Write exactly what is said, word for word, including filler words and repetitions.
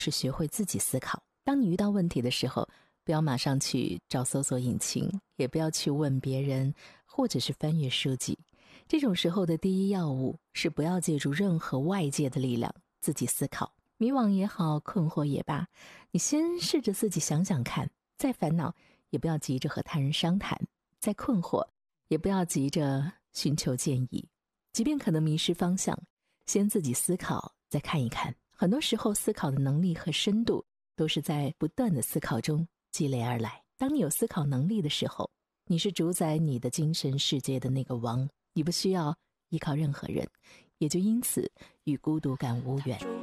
是学会自己思考。当你遇到问题的时候，不要马上去找搜索引擎，也不要去问别人，或者是翻阅书籍。这种时候的第一要务是不要借助任何外界的力量，自己思考。迷惘也好，困惑也罢，你先试着自己想想看，再烦恼也不要急着和他人商谈，再困惑也不要急着寻求建议。即便可能迷失方向，先自己思考，再看一看。很多时候思考的能力和深度都是在不断的思考中积累而来。当你有思考能力的时候，你是主宰你的精神世界的那个王，你不需要依靠任何人，也就因此与孤独感无缘。